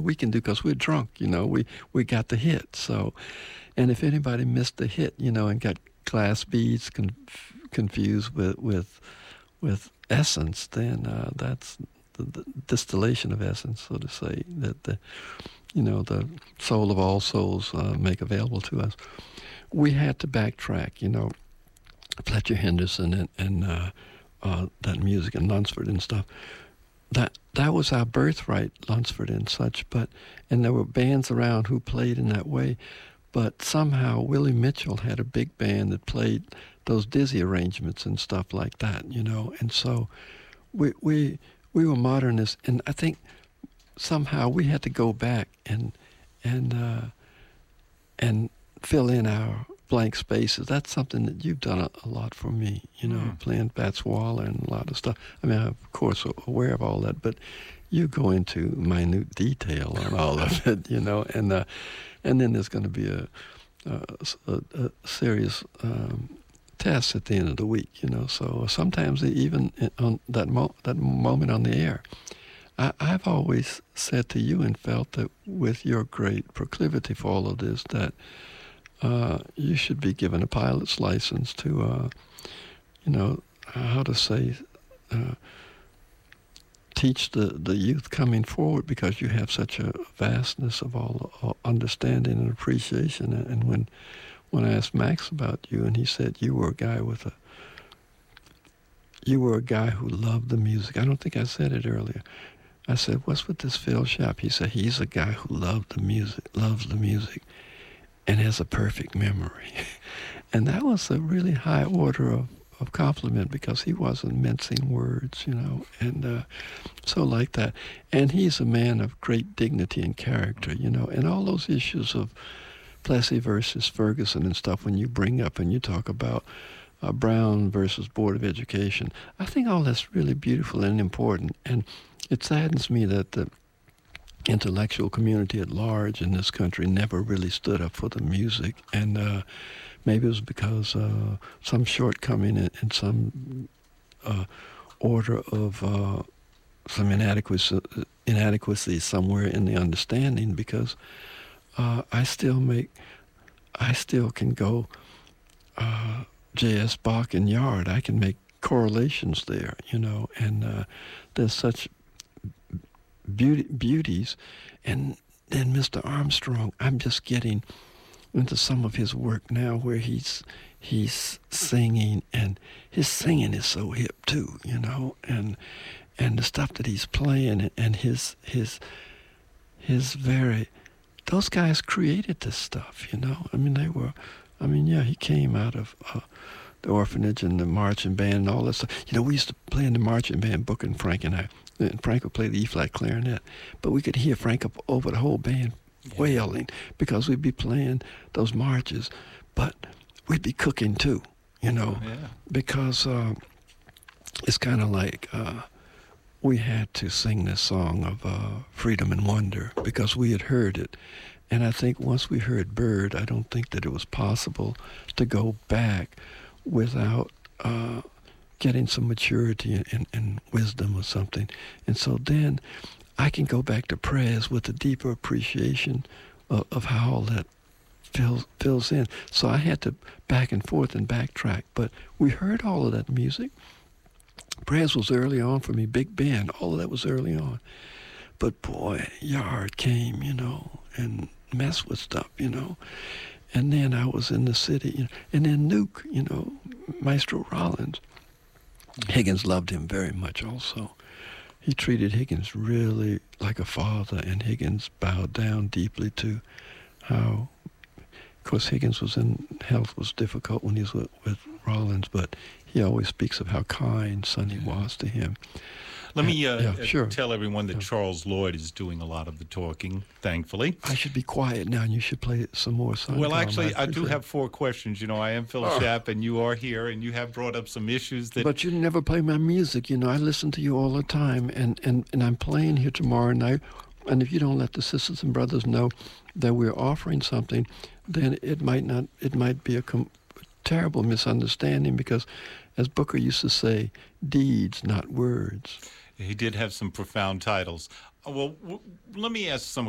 that we can do because we're drunk, we got the hit. So, and if anybody missed the hit, and got glass beads confused with essence, then that's the distillation of essence, so to say, that the soul of all souls make available to us. We had to backtrack, Fletcher Henderson and that music in Lunsford and stuff. That was our birthright, Lunsford and such. And there were bands around who played in that way. But somehow Willie Mitchell had a big band that played those Dizzy arrangements and stuff like that, And so we were modernists, and I think somehow we had to go back and fill in our blank spaces. That's something that you've done a lot for me, playing Fats Waller and a lot of stuff. I mean, I'm of course aware of all that, but you go into minute detail on all of it, and then there's going to be a serious test at the end of the week, So sometimes even on that moment on the air, I've always said to you and felt that with your great proclivity for all of this, that you should be given a pilot's license to, how to say, teach the youth coming forward, because you have such a vastness of all understanding and appreciation. And when I asked Max about you, and he said you were a guy who loved the music. I don't think I said it earlier. I said, what's with this Phil Shap? He said, he's a guy who loves the music, and has a perfect memory. And that was a really high order of compliment, because he wasn't mincing words, and so like that. And he's a man of great dignity and character, and all those issues of Plessy versus Ferguson and stuff, when you bring up and you talk about Brown versus Board of Education, I think all that's really beautiful and important. And it saddens me that the intellectual community at large in this country never really stood up for the music, and maybe it was because some shortcoming in some order of some inadequacy somewhere in the understanding, because I still can go J.S. Bach and Yard. I can make correlations there, and there's such beauties. And then Mr. Armstrong, I'm just getting into some of his work now where he's singing, and his singing is so hip too, and the stuff that he's playing, and his very, those guys created this stuff, I mean, he came out of the orphanage and the marching band and all that stuff. We used to play in the marching band, Booker and Frank and I. And Frank would play the E-flat clarinet. But we could hear Frank up over the whole band wailing, because we'd be playing those marches. But we'd be cooking too, because it's kind of like we had to sing this song of freedom and wonder, because we had heard it. And I think once we heard Bird, I don't think that it was possible to go back without getting some maturity and wisdom or something. And so then I can go back to prayers with a deeper appreciation of how all that fills in. So I had to back and forth and backtrack. But we heard all of that music. Prayers was early on for me. Big Ben, all of that was early on. But boy, Yard came, and messed with stuff, And then I was in the city, and then Nuke, Maestro Rollins. Higgins loved him very much also. He treated Higgins really like a father, and Higgins bowed down deeply to how, of course, Higgins health was difficult when he was with Rollins, but he always speaks of how kind Sonny was to him. Let me sure. tell everyone that Charles Lloyd is doing a lot of the talking, thankfully. I should be quiet now, and you should play some more songs. Well, actually, I do have 4 questions. I am Phil Shap, and you are here, and you have brought up some issues that... But you never play my music. I listen to you all the time, and I'm playing here tomorrow night, and if you don't let the sisters and brothers know that we're offering something, then it might be a terrible misunderstanding, because, as Booker used to say, deeds, not words. He did have some profound titles. Well, let me ask some